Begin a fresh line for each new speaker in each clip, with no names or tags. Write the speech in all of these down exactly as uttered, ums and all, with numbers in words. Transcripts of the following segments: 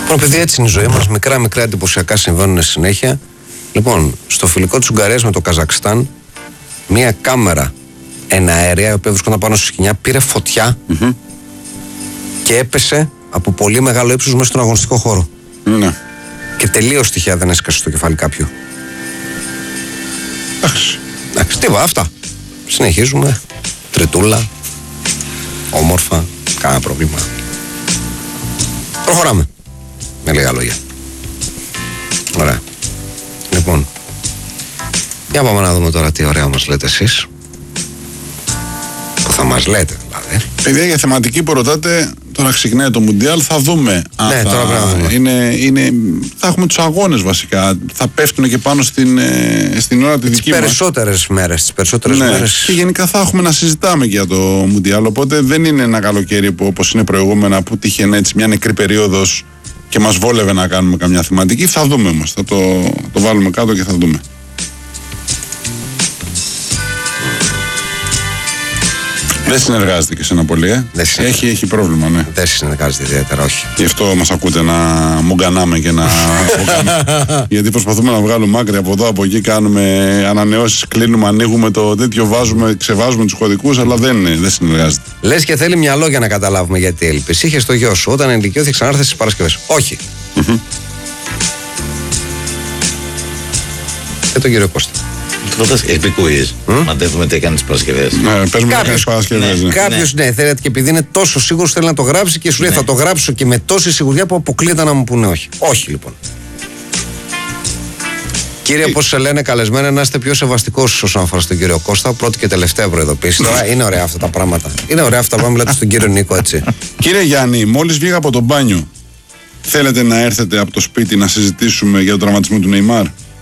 Λοιπόν, επειδή έτσι είναι η ζωή μας, μικρά μικρά εντυπωσιακά συμβαίνουν συνέχεια. Λοιπόν, στο φιλικό της Ουγγαρίας με το Καζακστάν, μία κάμερα εναέρια, η οποία βρισκόταν πάνω στη σκηνιά, πήρε φωτιά mm-hmm. και έπεσε από πολύ μεγάλο ύψος μέσα στον αγωνιστικό χώρο.
Ναι.
Και τελείως τυχαία δεν έσκασε στο κεφάλι κάποιου.
Εντάξει.
Εντάξει, τι βά, αυτά. Συνεχίζουμε. Τριτούλα. Όμορφα. Κάνα πρόβλημα. Προχωράμε. Με λίγα λόγια. Ωραία. Λοιπόν. Για πάμε να δούμε τώρα τι ωραία μας λέτε εσείς. Που θα μας λέτε δηλαδή.
Παιδιά, για θεματική που ρωτάτε, τώρα ξεκινάει το Μουντιάλ, θα δούμε. Αν
ναι,
θα,
τώρα πράγμα.
Είναι, είναι, θα έχουμε τους αγώνες βασικά. Θα πέφτουν και πάνω στην, στην ώρα τη δική μας.
Τις περισσότερες μέρες. Τις περισσότερες
ναι.
μέρες.
Και γενικά θα έχουμε να συζητάμε για το Μουντιάλ. Οπότε δεν είναι ένα καλοκαίρι που, όπως είναι προηγούμενα, που τύχαινε έτσι μια νεκρή περίοδος και μας βόλευε να κάνουμε καμιά θεματική. Θα δούμε όμως. Θα το, το βάλουμε κάτω και θα δούμε. Δεν συνεργάζεται και σε ένα πολύ, ε. Έχει, έχει πρόβλημα, ναι.
Δεν συνεργάζεται ιδιαίτερα, όχι.
Γι' αυτό μας ακούτε να μουγκανάμε και να. Γιατί προσπαθούμε να βγάλουμε άκρη από εδώ, από εκεί, κάνουμε ανανεώσεις, κλείνουμε, ανοίγουμε το τέτοιο, βάζουμε, ξεβάζουμε τους κωδικούς, αλλά δεν, δεν συνεργάζεται.
Λες και θέλει μυαλό για να καταλάβουμε γιατί έλειπες. Είχε το γιο σου, όταν ενηλικιώθηκε ξανάρθες στις Παρασκευές. Όχι. Mm-hmm. Και τον κύριο Κώστα.
Επικούεις. Mm? Μαντεύουμε τι έκανε τις Παρασκευές.
Ναι, παίζουμε κάποιες Παρασκευές.
Ναι. Κάποιος ναι, θέλει και επειδή είναι τόσο σίγουρος θέλει να το γράψει και σου λέει ναι. θα το γράψω και με τόση σιγουριά που αποκλείεται να μου πούνε όχι. Όχι λοιπόν. Κύριε, πώς σε λένε καλεσμένα, να είστε πιο σεβαστικός όσον αφορά στον κύριο Κώστα. Πρώτη και τελευταία προειδοποίηση. Τώρα είναι ωραία αυτά τα πράγματα. Είναι ωραία αυτά τα πράγματα, λέτε στον κύριο Νίκο έτσι.
Κύριε Γιάννη, μόλις βγήκα από το μπάνιο, θέλετε να έρθετε από το σπίτι να συζητήσουμε για τον τραυματισμό του Νεϊμάρ?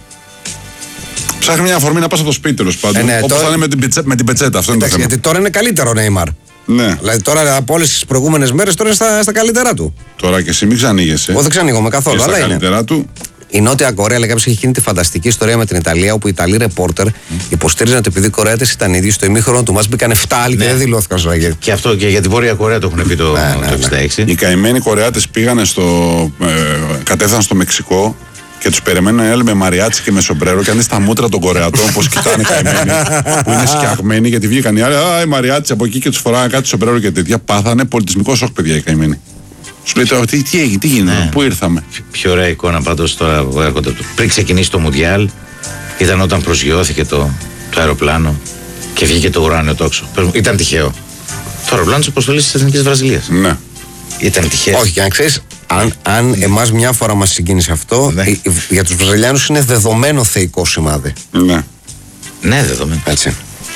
Ψάχνει μια αφορμή να πας από το σπίτι, τέλος πάντων. Ε, ναι, όπως τώρα... θα είναι με την, πιτσε... με την πετσέτα. Αυτό
εντάξει, είναι το θέμα. Γιατί τώρα είναι καλύτερο ο Νεϊμάρ.
Ναι.
Δηλαδή τώρα από όλες τις προηγούμενες μέρες τώρα είναι στα, στα καλύτερά του.
Τώρα και εσύ μην ξανοίγεσαι.
Εγώ δεν ξανοίγομαι καθόλου.
Αλλά στα καλύτερά του.
Η Νότια Κορέα, λέει κάποιος, έχει γίνει τη φανταστική ιστορία με την Ιταλία, όπου οι Ιταλοί ρεπόρτερ mm. υποστήριζαν ότι επειδή οι Κορεάτες ήταν ίδιοι στο ημίχρονο του μας μπήκαν εφτά άλλοι ναι. και δεν δηλώθηκαν στο Αγγέλιο.
Και αυτό και για την Βόρεια Κορέα το έχουν πει το, ναι, ναι, το εξήντα έξι.
Οι καημένοι Κορεάτες πήγανε στο. Ε, κατέφθασαν στο Μεξικό. Και τους περιμένουν οι άλλοι με μαριάτσι και με σομπρέρο και αν είναι στα μούτρα των Κορεατών, πως κοιτάνε καημένοι, που είναι σκιαγμένοι, γιατί βγήκαν οι άλλοι. Α, οι μαριάτσι από εκεί και τους φοράγανε κάτι σομπρέρο και τέτοια. Πάθανε πολιτισμικό σοκ, παιδιά, οι καημένοι. Σου λέει τώρα, τι, τι έγινε, τι γίνεται, ναι. πού ήρθαμε.
Πιο ωραία εικόνα πάντως τώρα που έρχονται. Πριν ξεκινήσει το Μουντιάλ, ήταν όταν προσγειώθηκε το, το αεροπλάνο και βγήκε το ουράνιο τόξο. Ήταν τυχαίο. Το αεροπλάνο της αποστολής της Εθνικής Βραζιλίας.
Ναι.
Ήταν τυχαίο.
Όχι, για να ξέρεις, αν, αν εμάς μια φορά μας συγκίνησε αυτό, ναι. για τους Βραζιλιάνους είναι δεδομένο θεϊκό σημάδι.
Ναι.
Ναι, δεδομένο.
Έτσι.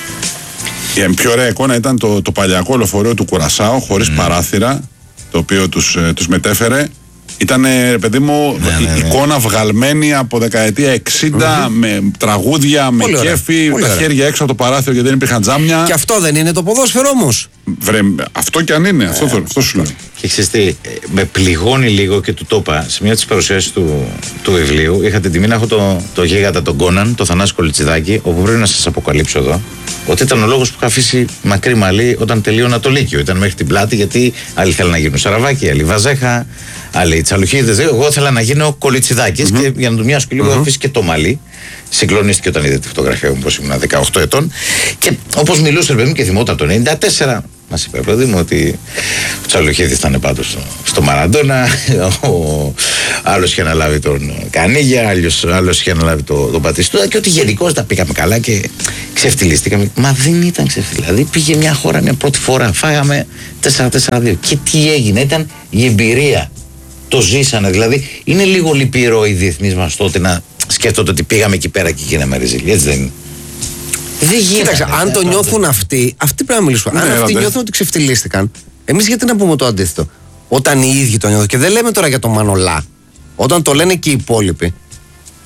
Η πιο ωραία εικόνα ήταν το, το παλιακό λεωφορείο του Κουρασάου, χωρίς mm. παράθυρα, το οποίο τους, τους μετέφερε. Ήταν, παιδί μου, ναι, ναι, ναι. εικόνα βγαλμένη από δεκαετία εξήντα mm-hmm. με τραγούδια, με πολύ κέφι, ωραία, τα χέρια έξω από το παράθυρο γιατί δεν υπήρχαν τζάμια.
Και αυτό δεν είναι το ποδόσφαιρο όμως.
Βρε, αυτό κι αν είναι, αυτό, ε, αυτό σου λέω.
Και ξέρεις τι, με πληγώνει λίγο και του το είπα σε μια της παρουσιάσεις του, του βιβλίου. Είχα την τιμή να έχω το, το γίγαντα τον Κόναν, το Θανάση Κολιτσιδάκη, όπου πρέπει να σας αποκαλύψω εδώ ότι ήταν ο λόγος που είχα αφήσει μακρύ μαλλί όταν τελείωνα το Λύκειο. Ήταν μέχρι την πλάτη, γιατί άλλοι θέλουν να γίνουν Σαραβάκη, άλλοι Βαζέχα, άλλοι Τσαλουχίδες. Εγώ ήθελα να γίνω Κολιτσιδάκης mm-hmm. και για να του μοιάσω και λίγο, mm-hmm. αφήσει και το μαλλί. Συγκλονίστηκε όταν είδε τη φωτογραφία μου, πως ήμουν δεκαοκτώ ετών. Και όπως μιλούσε, παιδί μου, και θυμόταν το ενενήντα τέσσερα. Μας είπε, παιδί μου, ότι ο Τσαλουχίδης ήταν πάντως στο, στο Μαραντόνα, ο άλλος είχε αναλάβει τον Κανίγια, άλλος, άλλος είχε αναλάβει τον το Πατιστούδα και ότι γενικώς τα πήγαμε καλά και ξεφτυλίστηκαμε. Μα δεν ήταν ξεφτυλί. Δηλαδή πήγε μια χώρα μια πρώτη φορά, φάγαμε τέσσερα τέσσερα δύο. Και τι έγινε, ήταν η εμπειρία. Το ζήσανε. Δηλαδή είναι λίγο λυπηρό οι διεθνείς μας τότε να σκέφτονται ότι πήγαμε εκεί πέρα και γίναμε ρεζίλοι. Έτσι δεν είναι. Δεν γίνεται.
Κοίταξε, αν το νιώθουν αυτοί, αυτοί πρέπει να μιλήσουν. Ναι, αν αυτοί ναι. νιώθουν ότι ξεφτυλίστηκαν, εμείς γιατί να πούμε το αντίθετο. Όταν οι ίδιοι το νιώθουν. Και δεν λέμε τώρα για το Μανολά. Όταν το λένε και οι υπόλοιποι, σου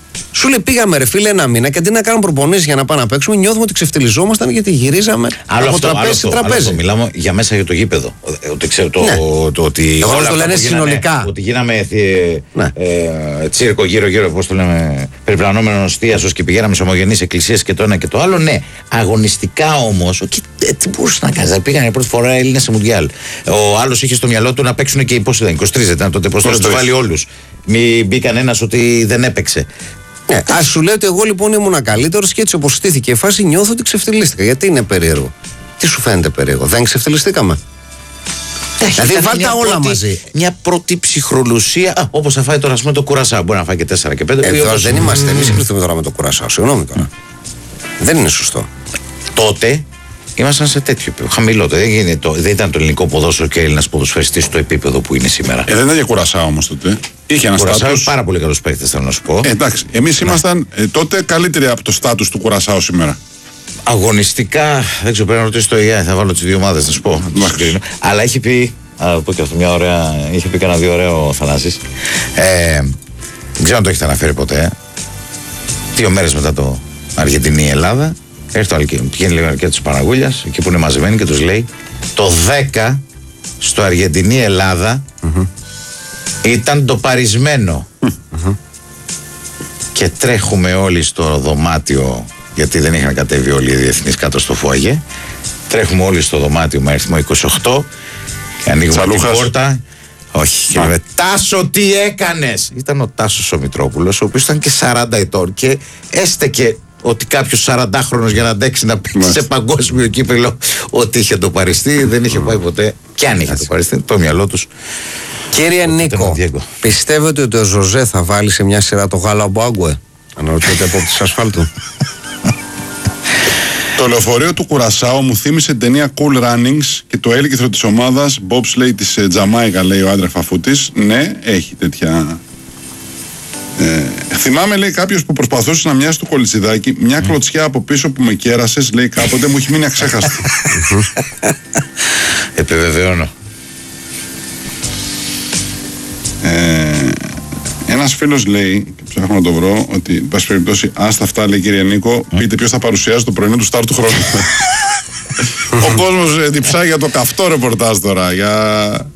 Σου λέει πήγαμε ρε φίλε ένα μήνα και αντί να κάνουμε προπονήσεις για να πάμε να παίξουμε, νιώθουμε ότι ξεφτυλιζόμασταν γιατί γυρίζαμε
Άλλο
από
αυτό,
τραπέζι
άλλο
σε
αυτό,
τραπέζι.
άλλο αυτό. Μιλάμε για μέσα για το γήπεδο. Ότι ξέρω το,
Ναι.
το ότι.
Εγώ
όλα
το
αυτά
λένε
που γίνανε,
συνολικά.
Ότι γίναμε ε,
Ναι.
ε, τσίρκο γύρω-γύρω, πώς το λέμε, περιπλανόμενο θίασος και πηγαίναμε σε ομογενείς εκκλησίες και το ένα και το άλλο. Ναι. Αγωνιστικά όμως, και, ε, τι μπορούσε να κάνει. Πήγανε πρώτη φορά Έλληνες σε Μουντιάλ. Ο άλλος είχε στο μυαλό του να παίξουν και πώς ήταν, είκοσι τρία ήταν τότε, πώς το βάλει όλους. Μην μπει κανένας ότι δεν έπαιξε.
Ναι, α σου λέω ότι εγώ λοιπόν ήμουν καλύτερο και έτσι όπως στήθηκε η φάση νιώθω ότι ξεφτυλίστηκα. Γιατί είναι περίεργο. Τι σου φαίνεται περίεργο, δεν ξεφτυλιστήκαμε? Δηλαδή βάλτε όλα
πρώτη,
μαζί.
Μια πρώτη ψυχρολουσία, όπως θα φάει τώρα, ας πούμε, το Κουρασάο. Μπορεί να φάει και τέσσερα και πέντε.
Εδώ δεν είμαστε, εμείς συγκριθούμε τώρα με το Κουρασάο. Συγγνώμη τώρα. Δεν είναι σωστό.
Τότε ήμασταν σε τέτοιο επίπεδο. Χαμηλότερο. Δεν, γίνεται το, δεν ήταν το ελληνικό ποδόσφαιρο και Έλληνας ποδοσφαιριστής στο επίπεδο που είναι σήμερα.
Ε, δεν ήταν για Κουρασάο όμως τότε. Είχε ένα
Κουρασάο
στάτους.
πάρα πολύ καλούς παίκτες, θέλω να σου πω.
Ε, εντάξει, εμείς ήμασταν ε, τότε καλύτεροι από το στάτους του Κουρασάο σήμερα.
Αγωνιστικά, δεν ξέρω, πρέπει να ρωτήσω το ΙΑ, θα βάλω τις δύο ομάδες να σου πω.
Εντάξει.
Συγκρίνω. Αλλά έχει πει, α, πω και αυτό, μια ωραία, είχε πει κανένα δύο ωραίο ο Θανάσης. Ε, δεν ξέρω αν το έχετε αναφέρει ποτέ. Ε. Δύο μέρες μετά το Αργεντινή-Ελλάδα, έρχεται ο Αλκέ, πηγαίνει λίγο αρκετά της Παναγούλιας, εκεί που είναι μαζεμένοι και τους λέει το δέκα στο Αργεντινή-Ελλάδα mm-hmm. ήταν το παρισμένο. Mm-hmm. Και τρέχουμε όλοι στο δωμάτιο, γιατί δεν είχαν κατέβει όλοι οι διεθνείς κάτω στο φουαγέ. Τρέχουμε όλοι στο δωμάτιο με αριθμό είκοσι οκτώ και ανοίγουμε
Τσαλούχας.
την πόρτα. Όχι, και λέμε, Τάσο, τι έκανες? Ήταν ο Τάσος ο Μητρόπουλος, ο οποίος ήταν και σαράντα ετών και έστεκε ότι κάποιος σαραντάχρονος για να αντέξει να παίξει σε παγκόσμιο κύπελο, ότι είχε το παριστεί, δεν είχε πάει ποτέ. Και αν είχε το παριστεί, το μυαλό τους.
Κύριε Νίκο, πιστεύετε ότι ο Ζωζέ θα βάλει σε μια σειρά το γάλα Μποάγκουε? Αναρωτιέται από τις ασφάλτου.
Το λεωφορείο του Κουρασάου μου θύμισε την ταινία Cool Runnings και το έλκυθρο της ομάδας bobsleigh της Τζαμάικα, λέει ο άντρας Φαφούτης. Ναι, έχει τέτοια. Ε, θυμάμαι, λέει, κάποιος που προσπαθούσε να μοιάσει το κολιτσιδάκι, μια κλωτσιά από πίσω που με κέρασες, λέει, κάποτε μου έχει μείνει αξέχαστη.
Επιβεβαιώνω.
Ε, ένας φίλος λέει, και ψάχνω να το βρω, ότι εν πάση περιπτώσει, άστα αυτά, λέει, κύριε Νίκο, πείτε ποιος θα παρουσιάζει το πρωινό του Σταρ του χρόνου. Ο κόσμος ε, διψάει για το καυτό ρεπορτάζ τώρα. Για...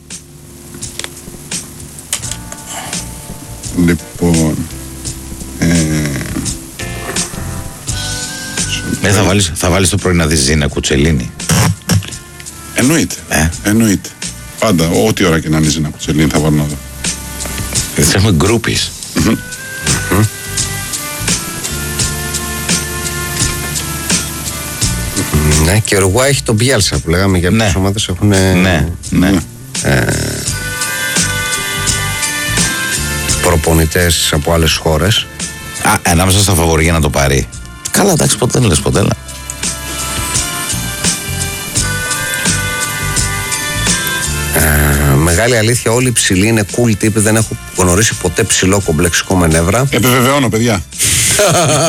Λοιπόν. Ε...
Ε, θα, βάλεις, θα βάλεις το πρωί να δεις Ζήνα Κουτσελίνη.
Εννοείται.
Ε.
Εννοείται. Πάντα, ό,τι ώρα και να είναι Ζήνα Κουτσελίνη θα βάλω να δω.
Γιατί έχουμε γκρούπις.
Ναι, και ο Ουρουγουάη έχει τον Μπιέλσα που λέγαμε για
Ναι.
τις ομάδες έχουν.
Ναι, ναι.
Ε, προπονητές από άλλες χώρες.
Α, ανάμεσα στα φαβορί για να το πάρει. Καλά, εντάξει, ποτέ δεν λες ποτέ. Αλλά.
Ε, μεγάλη αλήθεια, όλοι οι ψηλοί είναι cool τύποι, δεν έχω γνωρίσει ποτέ ψηλό κομπλεξικό με νεύρα.
Επιβεβαιώνω, παιδιά.